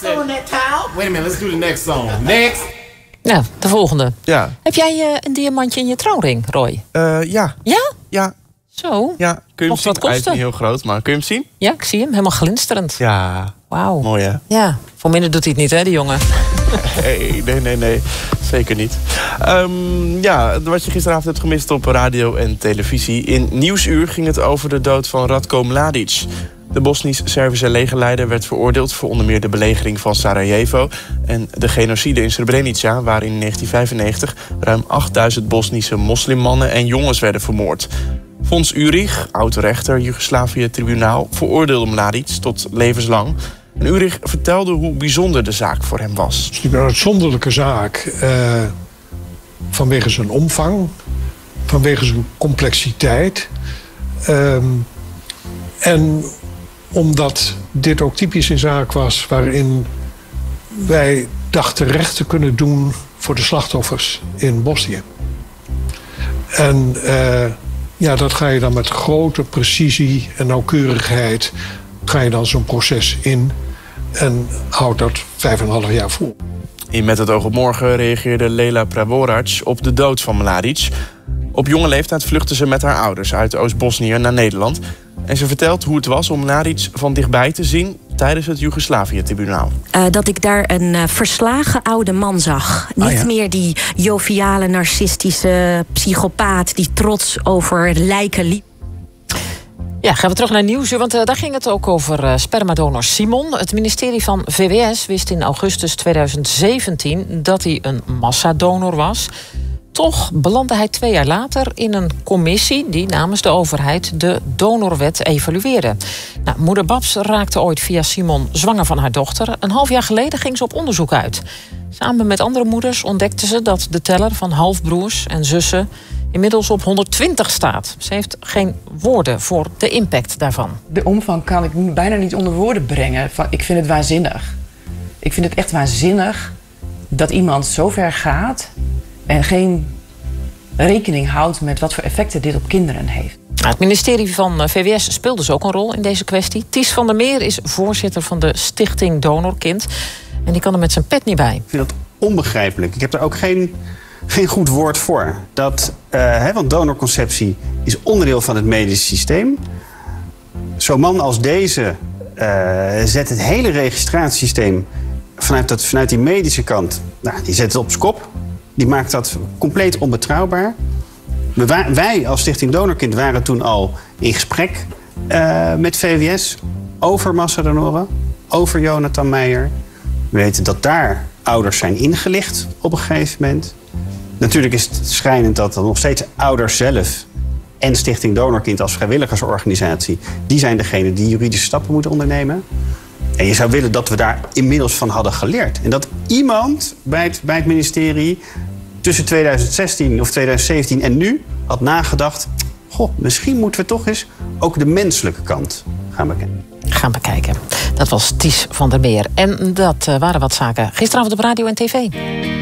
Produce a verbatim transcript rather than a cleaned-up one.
said, wait a minute, let's do the next song. Next. Nou, de volgende. Ja. Heb jij uh, een diamantje in je trouwring, Roy? Uh, ja. Ja? Ja. Zo? Ja. Kun je Mocht hem wat zien? Hij is kosten? niet heel groot, maar kun je hem zien? Ja, ik zie hem. Helemaal glinsterend. Ja. Wauw. Mooi, hè? Ja. Voor minder doet hij het niet, hè, die jongen? Nee, nee, nee, nee. Zeker niet. Um, ja, wat je gisteravond hebt gemist op radio en televisie. In Nieuwsuur ging het over de dood van Ratko Mladic. De Bosnisch-Servische legerleider werd veroordeeld voor onder meer de belegering van Sarajevo en de genocide in Srebrenica, waar in negentien vijfennegentig ruim achtduizend Bosnische moslimmannen en jongens werden vermoord. Fons Urich, oud-rechter Joegoslavië-tribunaal, veroordeelde Mladic tot levenslang. En Urich vertelde hoe bijzonder de zaak voor hem was. Het is een uitzonderlijke zaak uh, vanwege zijn omvang, vanwege zijn complexiteit. Um, en omdat dit ook typisch een zaak was waarin wij dachten recht te kunnen doen voor de slachtoffers in Bosnië. En uh, ja, dat ga je dan met grote precisie en nauwkeurigheid ga je dan zo'n proces in en houdt dat vijf en een half jaar vol. In Met het oog op morgen reageerde Lela Pravorac op de dood van Mladic. Op jonge leeftijd vluchtte ze met haar ouders uit Oost-Bosnië naar Nederland. En ze vertelt hoe het was om Mladic van dichtbij te zien tijdens het Joegoslavië-tribunaal. Uh, dat ik daar een uh, verslagen oude man zag. Niet ah, ja. meer die joviale, narcistische psychopaat die trots over lijken liep. Ja, gaan we terug naar Nieuwsuur, want uh, daar ging het ook over uh, spermadonor Simon. Het ministerie van V W S wist in augustus tweeduizend zeventien dat hij een massadonor was. Toch belandde hij twee jaar later in een commissie die namens de overheid de donorwet evalueerde. Nou, moeder Babs raakte ooit via Simon zwanger van haar dochter. Een half jaar geleden ging ze op onderzoek uit. Samen met andere moeders ontdekte ze dat de teller van halfbroers en zussen inmiddels op honderdtwintig staat. Ze heeft geen woorden voor de impact daarvan. De omvang kan ik bijna niet onder woorden brengen. Ik vind het waanzinnig. Ik vind het echt waanzinnig dat iemand zo ver gaat en geen rekening houdt met wat voor effecten dit op kinderen heeft. Het ministerie van V W S speelt dus ook een rol in deze kwestie. Ties van der Meer is voorzitter van de Stichting Donorkind. En die kan er met zijn pet niet bij. Ik vind dat onbegrijpelijk. Ik heb daar ook geen, geen goed woord voor. Dat, uh, hè, want donorconceptie is onderdeel van het medisch systeem. Zo'n man als deze uh, zet het hele registratiesysteem vanuit, dat, vanuit die medische kant, nou, die zet het op z'n kop. Die maakt dat compleet onbetrouwbaar. We, wij als Stichting Donorkind waren toen al in gesprek uh, met V W S over massadonoren, over Jonathan Meijer. We weten dat daar ouders zijn ingelicht op een gegeven moment. Natuurlijk is het schrijnend dat er nog steeds ouders zelf en Stichting Donorkind als vrijwilligersorganisatie, die zijn degene die juridische stappen moeten ondernemen. En je zou willen dat we daar inmiddels van hadden geleerd. En dat iemand bij het, bij het ministerie tussen tweeduizend zestien of tweeduizend zeventien en nu had nagedacht, goh, misschien moeten we toch eens ook de menselijke kant gaan bekijken. Gaan bekijken. Dat was Ties van der Meer. En dat uh, waren wat zaken gisteravond op radio en tv.